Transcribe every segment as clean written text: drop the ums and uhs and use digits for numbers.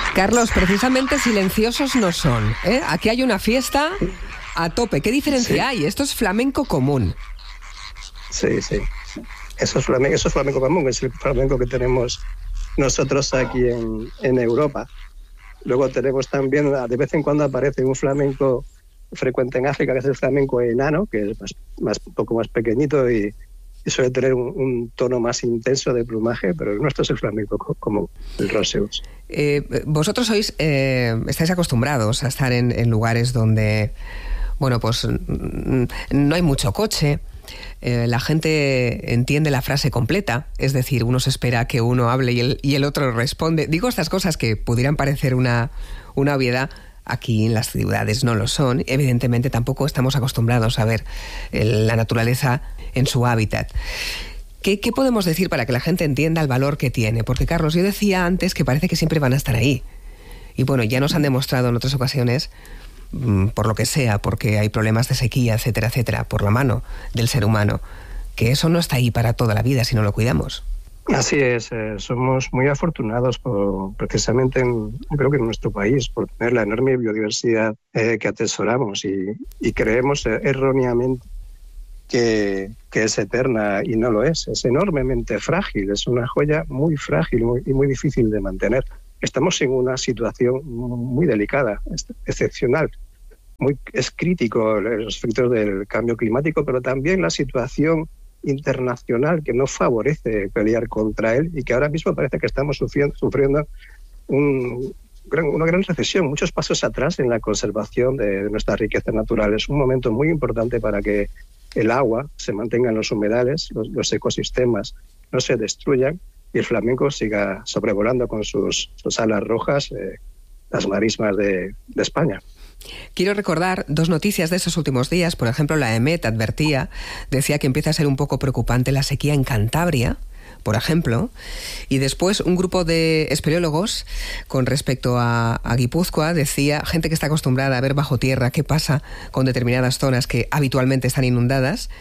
Carlos, precisamente silenciosos no son, ¿eh? Aquí hay una fiesta a tope. ¿Qué diferencia hay? Esto es flamenco común. Sí, sí. Eso es flamenco común, es el flamenco que tenemos nosotros aquí en Europa. Luego tenemos también, de vez en cuando aparece un flamenco frecuente en África, que es el flamenco enano, que es un poco más pequeñito y suele tener un tono más intenso de plumaje, pero el nuestro es el flamenco común, el Roseus. Vosotros estáis acostumbrados a estar en lugares donde, bueno, pues no hay mucho coche. La gente entiende la frase completa, es decir, uno se espera que uno hable y el otro responde. Digo estas cosas que pudieran parecer una obviedad. Aquí en las ciudades no lo son. Evidentemente tampoco estamos acostumbrados a ver la naturaleza en su hábitat. ¿Qué podemos decir para que la gente entienda el valor que tiene? Porque, Carlos, yo decía antes que parece que siempre van a estar ahí. Y bueno, ya nos han demostrado en otras ocasiones, por lo que sea, porque hay problemas de sequía, etcétera, etcétera, por la mano del ser humano, que eso no está ahí para toda la vida si no lo cuidamos. Así es, somos muy afortunados precisamente creo que en nuestro país por tener la enorme biodiversidad que atesoramos y creemos erróneamente que es eterna y no lo es enormemente frágil, es una joya muy frágil y muy difícil de mantener. Estamos en una situación muy delicada, excepcional. Es crítico los efectos del cambio climático, pero también la situación internacional que no favorece pelear contra él y que ahora mismo parece que estamos sufriendo una gran recesión, muchos pasos atrás en la conservación de nuestras riquezas naturales. Un momento muy importante para que el agua se mantenga en los humedales, los ecosistemas no se destruyan y el flamenco siga sobrevolando con sus alas rojas las marismas de España. Quiero recordar dos noticias de estos últimos días. Por ejemplo, la EMET decía que empieza a ser un poco preocupante la sequía en Cantabria, por ejemplo, y después un grupo de espeleólogos con respecto a Guipúzcoa decía, gente que está acostumbrada a ver bajo tierra qué pasa con determinadas zonas que habitualmente están inundadas,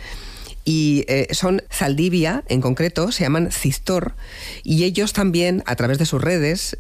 y son Zaldivia, en concreto, se llaman Cistor, y ellos también, a través de sus redes,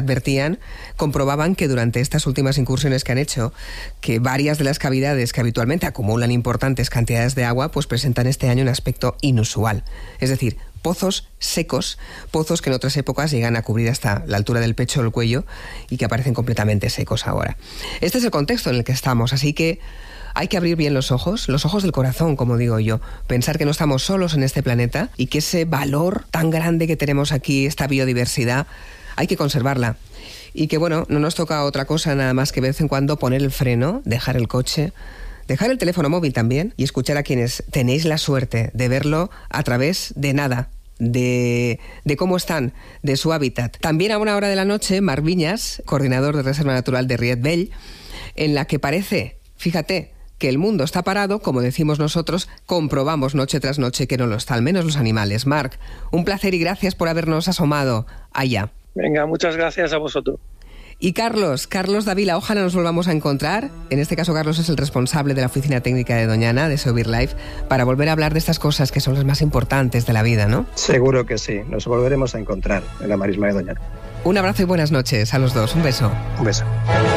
comprobaban que durante estas últimas incursiones que han hecho, que varias de las cavidades que habitualmente acumulan importantes cantidades de agua, pues presentan este año un aspecto inusual. Es decir, pozos secos, pozos que en otras épocas llegan a cubrir hasta la altura del pecho o el cuello y que aparecen completamente secos ahora. Este es el contexto en el que estamos, así que hay que abrir bien los ojos del corazón, como digo yo, pensar que no estamos solos en este planeta y que ese valor tan grande que tenemos aquí, esta biodiversidad, hay que conservarla. Y que bueno, no nos toca otra cosa nada más que de vez en cuando poner el freno, dejar el coche, dejar el teléfono móvil también y escuchar a quienes tenéis la suerte de verlo a través de nada, de cómo están, de su hábitat. También a una hora de la noche, Marc Viñas, coordinador de Reserva Natural de Riet Vell, en la que parece, fíjate, que el mundo está parado, como decimos nosotros, comprobamos noche tras noche que no lo está, al menos los animales. Marc, un placer y gracias por habernos asomado allá. Venga, muchas gracias a vosotros. Y Carlos Dávila, ojalá nos volvamos a encontrar. En este caso, Carlos es el responsable de la oficina técnica de Doñana, de SEO BirdLife, para volver a hablar de estas cosas que son las más importantes de la vida, ¿no? Seguro que sí, nos volveremos a encontrar en la marisma de Doñana. Un abrazo y buenas noches a los dos. Un beso. Un beso.